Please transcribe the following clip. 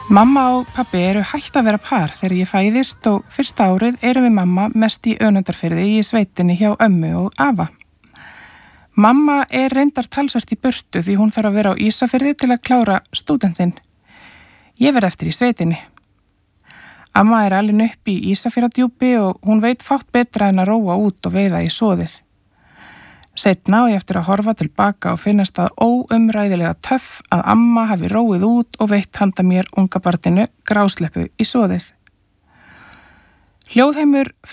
Mamma og pabbi eru hætt að vera par þegar ég fæðist og fyrsta árið erum við mamma mest í Önundarfirði í sveitinni hjá ömmu og afa. Mamma er reyndar talsvert í burtu því hún þarf að vera á Ísafirði til að klára stúdentinn. Ég verð eftir í sveitinni. Amma er alin upp í Ísafjarðardjúpi og hún veit fátt betra en að róa út og veiða í soðið. Seinna á ég eftir að horfa tilbaka og finnast það óumræðilega töff að amma hafi róið út og veitt handa mér unga barninu grásleppu í soðið. Hljóðheimur